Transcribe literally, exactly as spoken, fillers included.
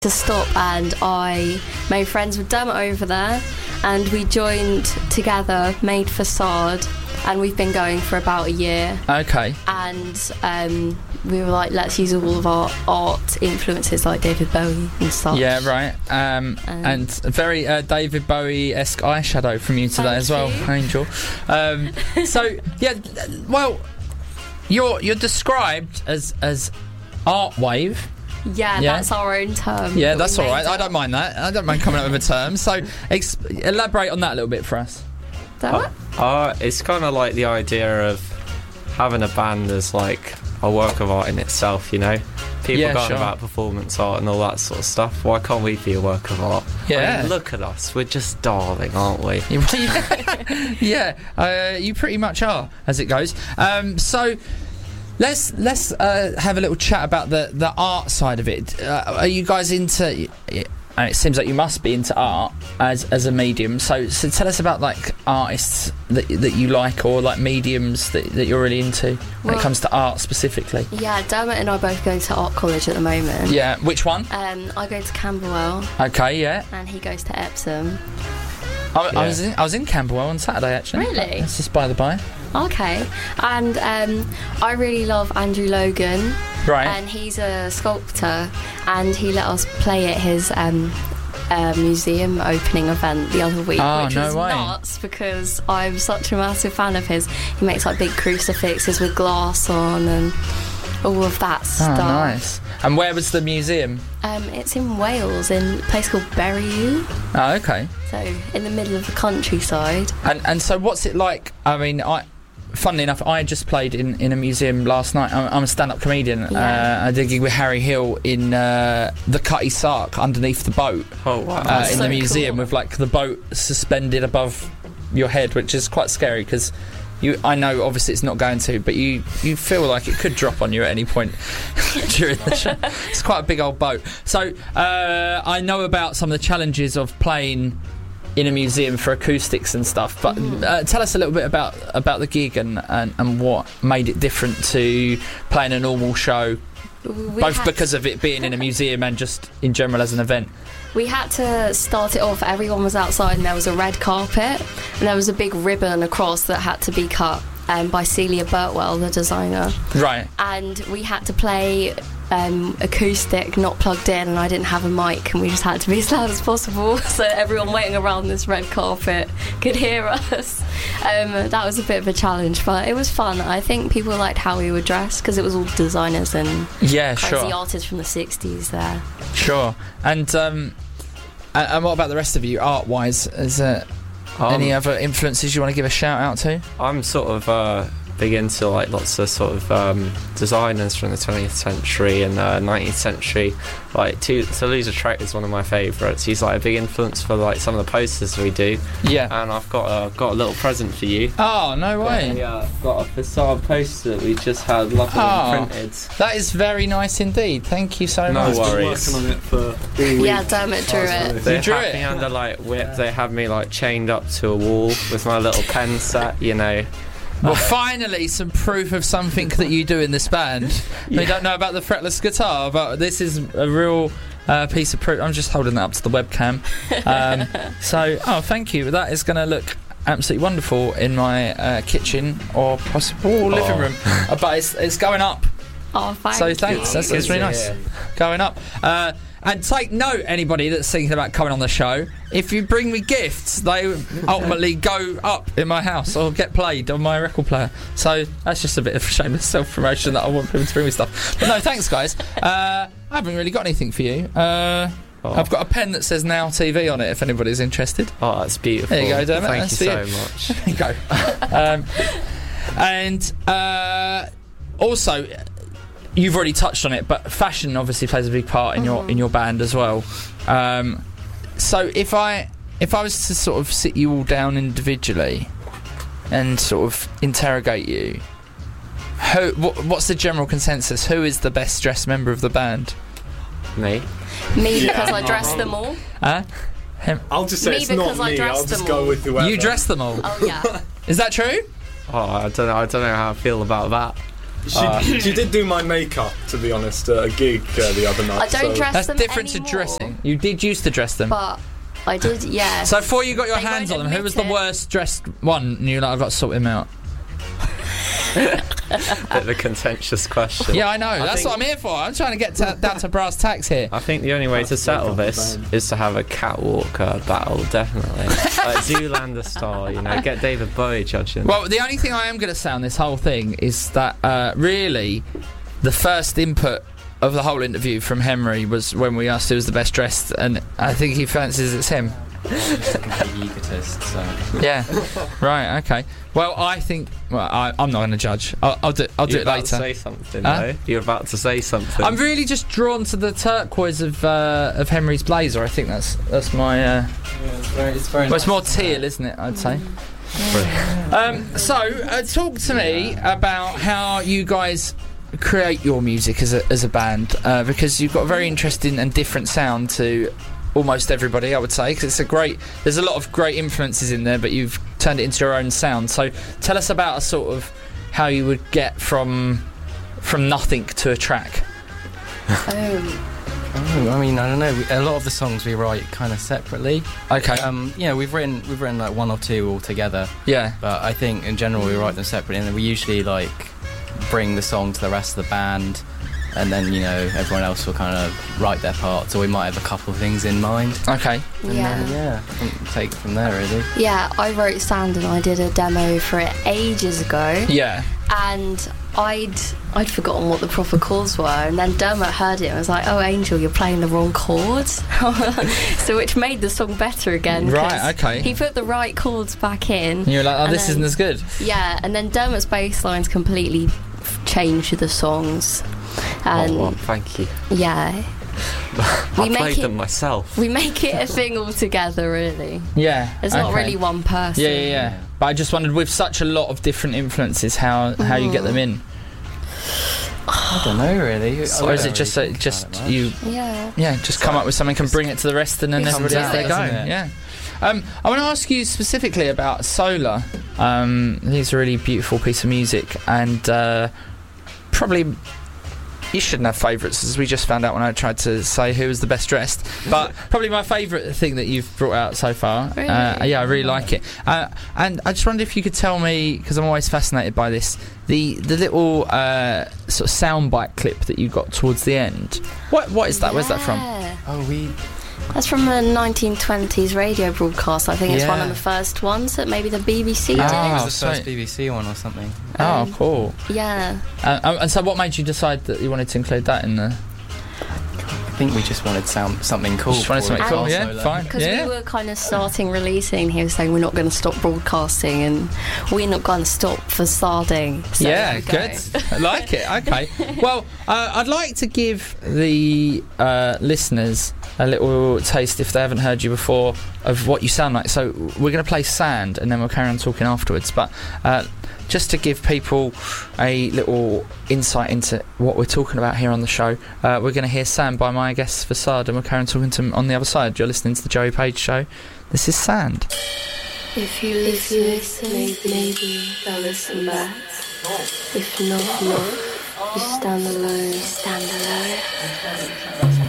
to stop, and I made friends with Dermot over there, and we joined together, made Facade, and we've been going for about a year. Okay. And um, we were like, let's use all of our art influences like David Bowie and stuff. Yeah, right. Um, um, and a very uh, David Bowie-esque eyeshadow from you today as well, you. Angel. Um, so, yeah, well, you're you're described as as art wave. Yeah, yeah, that's our own term. Yeah, that's all right. Up. I don't mind that. I don't mind coming up with a term. So, ex- elaborate on that a little bit for us. That uh, uh, it's kind of like the idea of having a band as like a work of art in itself, you know? People yeah, going sure. about performance art and all that sort of stuff. Why can't we be a work of art? Yeah. I mean, look at us. We're just darling, aren't we? yeah, uh, you pretty much are, as it goes. Um, so... Let's let's uh, have a little chat about the, the art side of it. Uh, are you guys into? And it seems like you must be into art as as a medium. So so tell us about like artists that that you like, or like mediums that, that you're really into when well, it comes to art specifically. Yeah, Dermot and I both go to art college at the moment. Yeah, which one? Um, I go to Camberwell. Okay, yeah. And he goes to Epsom. I, yeah. I was in, I was in Camberwell on Saturday actually. Really? That's just by the by. Okay, and um, I really love Andrew Logan, right? And he's a sculptor, and he let us play at his um, uh, museum opening event the other week, oh, which no was way. nuts because I'm such a massive fan of his. He makes like big crucifixes with glass on and all of that stuff. Oh, nice. And where was the museum? Um, it's in Wales, in a place called Berriew. Oh, okay. So in the middle of the countryside. And and so what's it like? I mean, I. Funnily enough, I just played in, in a museum last night. I'm, I'm a stand-up comedian. Yeah. Uh, I did a gig with Harry Hill in uh, the Cutty Sark underneath the boat. Oh wow! Uh, in so the museum cool. with like the boat suspended above your head, which is quite scary because you. I know obviously it's not going to, but you you feel like it could drop on you at any point during the show. It's quite a big old boat. So uh, I know about some of the challenges of playing in a museum for acoustics and stuff, but mm. uh, tell us a little bit about about the gig and, and, and what made it different to playing a normal show, We both had because of it being in a museum and just in general as an event. We had to start it off, everyone was outside and there was a red carpet and there was a big ribbon across that had to be cut um, by Celia Birtwell, the designer. Right. And we had to play um, acoustic, not plugged in, and I didn't have a mic, and we just had to be as loud as possible so everyone waiting around this red carpet could hear us. Um, that was a bit of a challenge, but it was fun. I think people liked how we were dressed because it was all designers and yeah, crazy sure. artists from the sixties there. Sure. And um, and, and what about the rest of you, art-wise? Is there um, any other influences you want to give a shout out to? I'm sort of uh, big into like lots of sort of um, designers from the twentieth century and uh, nineteenth century. Like Toulouse-Lautrec is one of my favourites. He's like a big influence for like some of the posters we do. Yeah. And I've got a, got a little present for you. Oh, no way. Yeah, I've got a facade poster that we just had lovely Oh. printed. That is very nice indeed. Thank you so No much. worries. Working on it for all Yeah, week. Dermot drew it. They You drew had it? me under like whip. They had me like chained up to a wall with my little pen set, you know. Well, finally, some proof of something that you do in this band. We don't know about the fretless guitar, but this is a real uh, piece of proof. I'm just holding that up to the webcam. Um, so, oh, thank you. That is going to look absolutely wonderful in my uh, kitchen or possible living Oh. room. Uh, but it's, it's going up. Oh, thank So you. thanks. That's, that's Good really to nice. hear. Going up. Uh, and take note, anybody that's thinking about coming on the show, if you bring me gifts, they ultimately go up in my house or get played on my record player. So that's just a bit of shameless self-promotion that I want people to bring me stuff. But no, thanks, guys. Uh, I haven't really got anything for you. Uh, Oh. I've got a pen that says Now T V on it, if anybody's interested. Oh, that's beautiful. There you go, Dermot. Thank That's you for so you. much. There you go. um, and uh, also, you've already touched on it, but fashion obviously plays a big part in your in your band as well. Um, so if I if I was to sort of sit you all down individually and sort of interrogate you, who what, what's the general consensus? Who is the best dressed member of the band? Me. Me, Yeah, because I no, dressed no. them all. Huh? I'll just say Me it's not because I me. dressed I'll just them go all. with whoever. You dressed them all. Oh, yeah. Is that true? Oh, I don't know. I don't know how I feel about that. She, Uh, she did do my makeup, to be honest, at a gig uh, the other night. I don't so. dress That's them different anymore, to dressing. You did used to dress them. But I did, yeah. So before you got your They hands on won't them, who was the admit it. worst dressed one? And you're like, I've got to sort him out. Bit of a contentious question. Yeah, I know. That's think- what I'm here for. I'm trying to get to, down to brass tacks here. I think the only way to settle this is to have a catwalk uh, battle, definitely. Like Zoolander style, you know, get David Bowie judging. Well, the only thing I am going to say on this whole thing is that uh, really the first input of the whole interview from Henry was when we asked who was the best dressed, and I think he fancies it's him. Completely egotist, so. Yeah. Right. Okay. Well, I think. Well, I, I'm not going to judge. I'll, I'll do. I'll do You're it about later. to say something, Huh? though. You're about to say something. I'm really just drawn to the turquoise of uh, of Henry's blazer. I think that's that's my. Uh, Yeah, it's very, it's very well, it's nice. more teal, isn't it? I'd say. Um, so, uh, talk to me about how you guys create your music as a as a band, uh, because you've got a very interesting and different sound to almost everybody, I would say, because it's a great. There's a lot of great influences in there, but you've turned it into your own sound. So, tell us about a sort of how you would get from from nothing to a track. Oh, Oh, I mean, I don't know. We, a lot of the songs we write kind of separately. Okay. Um, you know, we've written we've written like one or two all together, Yeah. but I think in general we write them separately, and then we usually like bring the song to the rest of the band, and then you know everyone else will kind of write their parts, or we might have a couple of things in mind. Okay. And yeah. then, yeah, from- take it from there really. Yeah, I wrote Sand and I did a demo for it ages ago, Yeah. and I'd I'd forgotten what the proper chords were, and then Dermot heard it and was like, "Oh, Angel, you're playing the wrong chords," so which made the song better again. 'cause Right, okay. He put the right chords back in. And you're like, oh, And this then- isn't as good. Yeah, and then Dermot's bass lines completely f- changed the songs, and Oh, well, thank you. yeah, I we make played it- them myself. we make it a thing all together. Really, Yeah. it's not okay. really one person. Yeah, yeah, yeah. But I just wondered, with such a lot of different influences, how how you get them in, I don't know really. or I is don't it just really uh, think just about it much. you? Yeah. Yeah, just come up with something and bring it to the rest, and then It everybody comes else they out, go. doesn't it? Yeah. Um, I want to ask you specifically about Solar. Um, I think it's a really beautiful piece of music, and uh, probably you shouldn't have favourites, as we just found out when I tried to say who was the best dressed. But probably my favourite thing that you've brought out so far. Really? Uh, yeah, I really like it. Uh, and I just wondered if you could tell me, because I'm always fascinated by this, the the little uh, sort of soundbite clip that you got towards the end. What what is that? Where's that from? Yeah. Oh, we. That's from a nineteen twenties radio broadcast. I think it's one Yeah. of the first ones that maybe the B B C did. Ah. It Oh, was the first sweet. B B C one or something. Oh, Um, cool. Yeah. Uh, um, and so, what made you decide that you wanted to include that in the? I think we just wanted sound, something cool. Just wanted for something it. cool, And- yeah, Solo. fine. Because Yeah. we were kind of starting releasing, he was saying we're not going to stop broadcasting and we're not going to stop facading. So Yeah, there we go. good. I like it. Okay. Well, uh, I'd like to give the uh, listeners a little taste, if they haven't heard you before, of what you sound like. So we're going to play Sand, and then we'll carry on talking afterwards. But uh, just to give people a little insight into what we're talking about here on the show, uh, we're going to hear Sand by my guest Facade, and we'll carry on talking to him on the other side. You're listening to the Joey Page Show. This is Sand. If you listen, maybe, maybe they'll listen back. If not, not. You stand alone, stand alone.